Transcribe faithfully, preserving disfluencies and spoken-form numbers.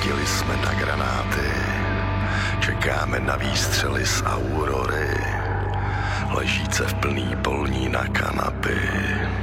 Hleděli jsme na granáty, čekáme na výstřely z aurory, ležíce v plný polní na kanapy.